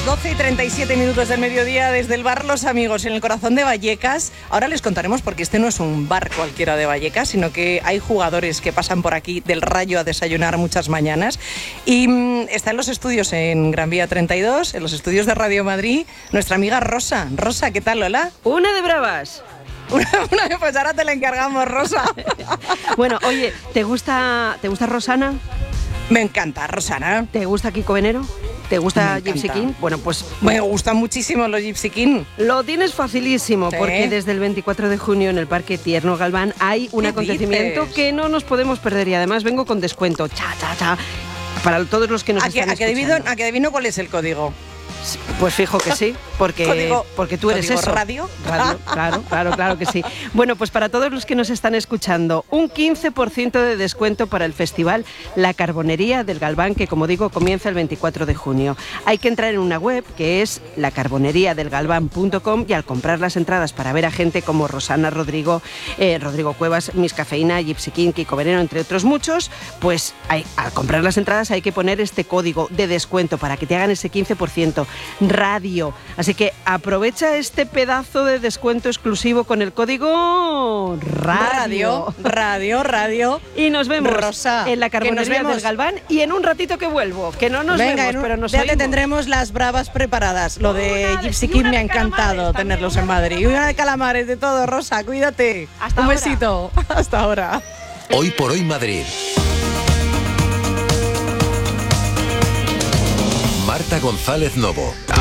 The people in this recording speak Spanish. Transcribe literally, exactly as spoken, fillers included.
doce y treinta y siete minutos del mediodía desde el bar Los Amigos, en el corazón de Vallecas. Ahora les contaremos porque este no es un bar cualquiera de Vallecas, sino que hay jugadores que pasan por aquí del Rayo a desayunar muchas mañanas. Y mmm, está en los estudios en Gran Vía treinta y dos, en los estudios de Radio Madrid, nuestra amiga Rosa. Rosa, ¿qué tal, Lola? Una de bravas. Una, una, pues ahora te la encargamos, Rosa. Bueno, oye, ¿te gusta, ¿te gusta Rosana? Me encanta, Rosana. ¿Te gusta Kiko Venero? ¿Te gusta Gypsy King? Bueno, pues... Me gustan muchísimo los Gypsy King. Lo tienes facilísimo, ¿Sí? Porque desde el veinticuatro de junio en el Parque Tierno Galván hay un acontecimiento dices? que no nos podemos perder y además vengo con descuento. Cha, cha, cha. Para todos los que nos ¿A están que, a que escuchando. adivino, ¿A que adivino cuál es el código? Pues fijo que sí, porque, ¿Código, porque tú eres código eso. radio? Radio, claro, claro, claro que sí. Bueno, pues para todos los que nos están escuchando, un quince por ciento de descuento para el festival La Carbonería del Galván, que como digo, comienza el veinticuatro de junio. Hay que entrar en una web que es la carboneriá del galván punto com y al comprar las entradas para ver a gente como Rosana, Rodrigo, eh, Rodrigo Cuevas, Miss Cafeína, Gypsy King, Kiko Veneno, entre otros muchos, pues hay, al comprar las entradas hay que poner este código de descuento para que te hagan ese quince por ciento. Radio. Así que aprovecha este pedazo de descuento exclusivo con el código Radio. Radio, radio, radio. Y nos vemos, Rosa, en la que nos Carbonería vemos. del Galván y en un ratito que vuelvo. Que no nos Venga, vemos, un- pero nos ya te oímos. tendremos las bravas preparadas. Lo de Una de- Gypsy y King una me ha de encantado calamares tenerlos también, en Madrid. Y una de calamares, de todo, Rosa, cuídate. Hasta un ahora. besito. Hasta ahora. Hoy por hoy Madrid. Marta González Novo.